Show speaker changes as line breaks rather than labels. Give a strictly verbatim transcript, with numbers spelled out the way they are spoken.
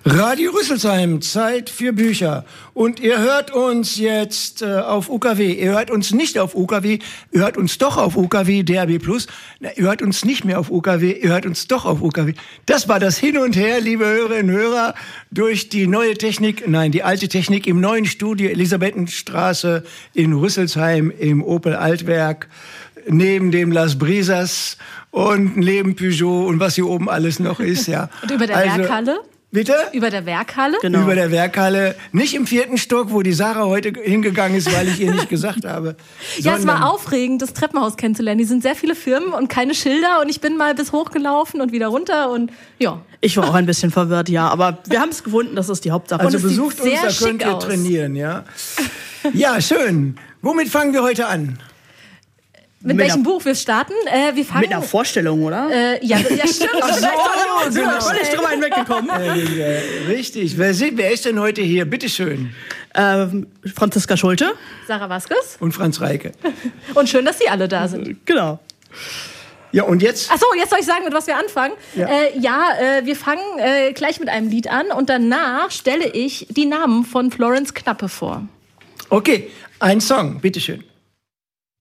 Radio Rüsselsheim, Zeit für Bücher. Und ihr hört uns jetzt äh, auf U K W. Ihr hört uns nicht auf U K W, ihr hört uns doch auf U K W, D A B plus. Na, ihr hört uns nicht mehr auf U K W, ihr hört uns doch auf U K W. Das war das Hin und Her, liebe Hörerinnen und Hörer, durch die neue Technik, nein, die alte Technik im neuen Studio Elisabethenstraße in Rüsselsheim im Opel Altwerk, neben dem Las Brisas und neben Peugeot und was hier oben alles noch ist, ja.
Und über der
also,
Werkhalle?
Bitte?
Über der Werkhalle?
Genau. Über der Werkhalle. Nicht im vierten Stock, wo die Sarah heute hingegangen ist, weil ich ihr nicht gesagt habe.
Ja, es war aufregend, das Treppenhaus kennenzulernen. Die sind sehr viele Firmen und keine Schilder. Und ich bin mal bis hochgelaufen und wieder runter. Und ja.
Ich war auch ein bisschen verwirrt, ja. Aber wir haben es gefunden, das ist die Hauptsache.
Also besucht uns, da könnt ihr trainieren, ja. Ja, schön. Womit fangen wir heute an?
Mit, mit welchem einer, Buch wir starten? Äh, wir fangen,
mit einer Vorstellung, oder?
Äh, ja, ja, stimmt.
Ach so, sind wir völlig drüber hinweggekommen.
Äh, richtig. Wer, sind, wer ist denn heute hier? Bitteschön.
Ähm, Franziska Schulte.
Sarah Vasquez.
Und Franz Reike.
Und schön, dass Sie alle da sind.
Genau.
Ja, und jetzt?
Ach so, jetzt soll ich sagen, mit was wir anfangen. Ja, äh, ja äh, wir fangen äh, gleich mit einem Lied an und danach stelle ich die Namen von Florence Knappe vor.
Okay, ein Song, bitteschön.